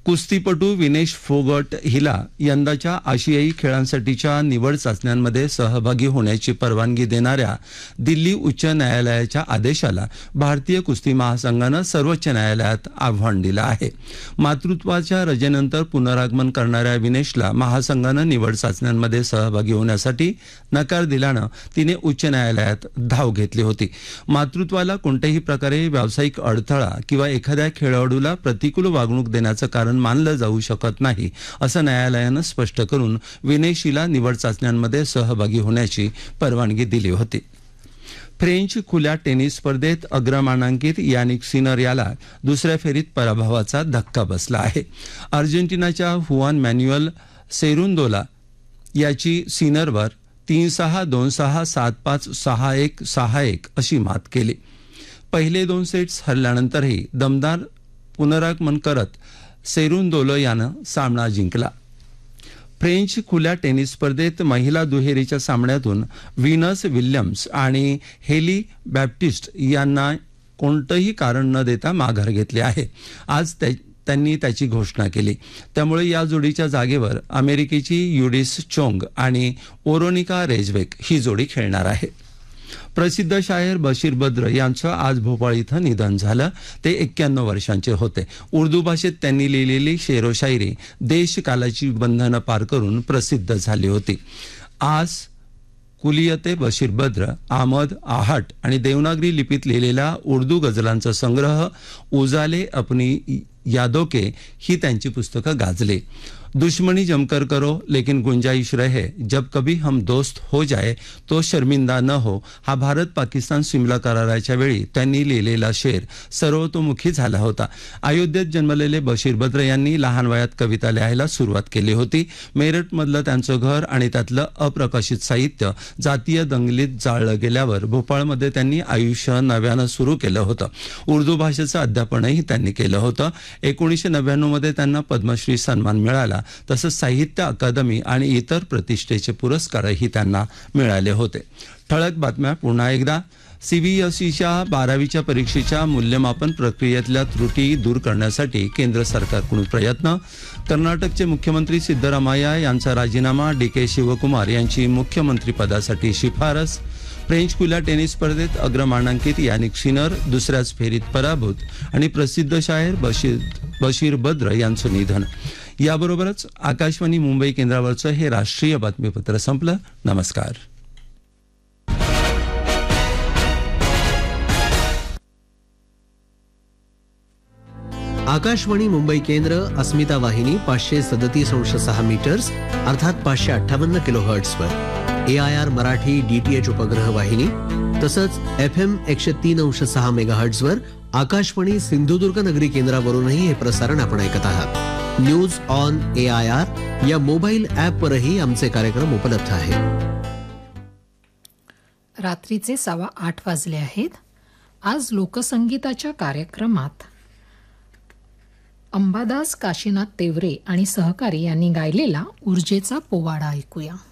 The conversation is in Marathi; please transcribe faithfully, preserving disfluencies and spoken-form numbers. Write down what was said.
कुस्तीपटू विनेश फोगट हिला यंदाच्या आशियाई खेळांसाठीच्या निवड चाचण्यांमध्ये सहभागी होण्याची परवानगी देणाऱ्या दिल्ली उच्च न्यायालयाच्या आदेशाला भारतीय कुस्ती महासंघानं सर्वोच्च न्यायालयात आव्हान दिलं आहे. मातृत्वाच्या रजेनंतर पुनरागमन करणाऱ्या विनेशला महासंघानं निवड चाचण्यांमध्ये सहभागी होण्यासाठी नकार दिल्यानं तिने उच्च न्यायालयात धाव घेतली होती. मातृत्वाला कोणत्याही प्रकारे व्यावसायिक अडथळा किंवा एखाद्या खेळाडूला प्रतिकूल वागणूक देण्याचं कारण मानलं जाऊ शकत नाही असं न्यायालयानं स्पष्ट करून विनेशीला निवड चाचण्यांमध्ये सहभागी होण्याची परवानगी दिली होती. फ्रेंच खुल्या टेनिस स्पर्धेत अग्रमानांकित यानिक सिनर याला दुसऱ्या फेरीत पराभवाचा धक्का बसला आहे. अर्जेंटिनाच्या हुआन मॅन्युअल सेरुंदोला याची सिनरवर तीन सहा दोन सहा सात पाच सहा एक सहा एक अशी मात केली. पहिले दोन सेट्स हरल्यानंतरही दमदार पुनरागमन करत सेरुंदोलो यानं सामना जिंकला. फ्रेंच खुल्या टेनिस स्पर्धेत महिला दुहेरीच्या सामन्यातून व्हीनस विल्यम्स आणि हेली बॅप्टिस्ट यांना कोणतंही कारण न देता माघार घेतले आहे. आज त्यांनी त्याची घोषणा केली. त्यामुळे या जोडीच्या जागेवर अमेरिकेची युडिस चोंग आणि ओरोनिका रेजवेक ही जोडी खेळणार आहे. प्रसिद्ध शायर बशीर बद्र यांचं आज भोपाळ इथं निधन झालं. ते एक्क्याण्णव वर्षांचे होते. उर्दू भाषेत त्यांनी लिहिलेली शेरो शायरी देश कालाची बंधनं पार करून प्रसिद्ध झाली होती. आज कुलियते बशीर बद्र, अहमद आहट आणि देवनागरी लिपीत लिहिलेला उर्दू गझलांचा संग्रह उजाले अपनी यादों के ही त्यांची पुस्तकं गाजले. दुश्मनी जमकर करो लेकिन गुंजाइश रहे, जब कभी हम दोस्त हो जाए तो शर्मिंदा न हो हा भारत पाकिस्तान सिमला कराराच्या वेळी त्यांनी लिहिलेला शेर सर्वतोमुखी झाला होता. अयोध्येत जन्मलेले बशीर बद्र यांनी लहान वयात कविता लिहायला सुरुवात केली होती. मेरठमधलं त्यांचं घर आणि त्यातलं अप्रकाशित साहित्य जातीय दंगलीत जाळलं गेल्यावर भोपाळमध्ये त्यांनी आयुष्य नव्यानं सुरू केलं होतं. उर्दू भाषेचं अध्यापनही त्यांनी केलं होतं. एकोणीसशे नव्याण्णव मध्ये त्यांना पद्मश्री सन्मान मिळाला. तसंच साहित्य अकादमी आणि इतर प्रतिष्ठेचे पुरस्कारही त्यांना मिळाले होते. ठळक बातम्या पुन्हा एकदा. सीबीएसईच्या बारावीच्या परीक्षेच्या मूल्यमापन प्रक्रियेतल्या त्रुटी दूर करण्यासाठी केंद्र सरकारकडून प्रयत्न. कर्नाटकचे मुख्यमंत्री सिद्धरामय्या यांचा राजीनामा. डी के शिवकुमार यांची मुख्यमंत्रीपदासाठी शिफारस. फ्रेंच खुल्या टेनिस स्पर्धेत अग्रमानांकित यानिक सिनर दुसऱ्याच फेरीत पराभूत आणि प्रसिद्ध शायर बशीर बशीर बद्र यांचं निधन. याबरोबरच आकाशवाणी मुंबई केंद्रावरचं हे राष्ट्रीय बातमीपत्र संपलं. नमस्कार. आकाशवाणी मुंबई केंद्र, अस्मिता वाहिनी पाचशे सदतीस अंश सहा मीटर्स अर्थात पाचशे अठ्ठावन्न kilo हर्ट्सवर, A I R Marathi DTH उपग्रह वाहिनी तसंच एफ एम एकशे तीन अंश सहा मेगा हर्ट्सवर आकाशवाणी सिंधुदुर्ग नगरी केंद्रावरूनही हे प्रसारण आपण ऐकत आहात. News on A I R या मोबाईल ॲपवरही आमचे कार्यक्रम उपलब्ध आहेत. रात्रीचे सव्वा आठ वाजले आहेत. आज लोकसंगीताच्या कार्यक्रमात अंबादास काशीनाथ तेवरे आणि सहकारी यांनी गायलेला ऊर्जेचा पोवाडा ऐकूया.